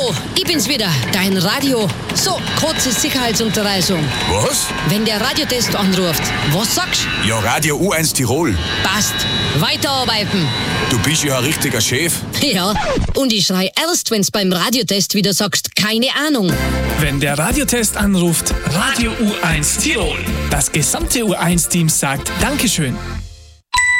Hallo, ich bin's wieder, dein Radio. So, kurze Sicherheitsunterweisung. Was? Wenn der Radiotest anruft, was sagst du? Ja, Radio U1 Tirol. Passt. Weiterarbeiten. Du bist ja ein richtiger Chef. Ja, und ich schrei erst, wenn's beim Radiotest wieder sagst, keine Ahnung. Wenn der Radiotest anruft, Radio U1 Tirol. Das gesamte U1-Team sagt Dankeschön.